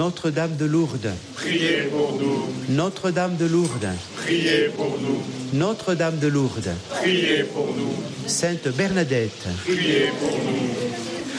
Notre-Dame de Lourdes, priez pour nous. Notre-Dame de Lourdes, Priez pour nous. Notre-Dame de Lourdes, Priez pour nous. Sainte Bernadette, Priez pour nous.